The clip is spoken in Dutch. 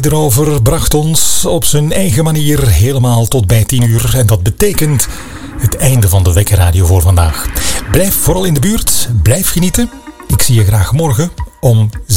erover bracht ons op zijn eigen manier helemaal tot bij 10 uur. En dat betekent het einde van de Wekkerradio voor vandaag. Blijf vooral in de buurt, blijf genieten. Ik zie je graag morgen om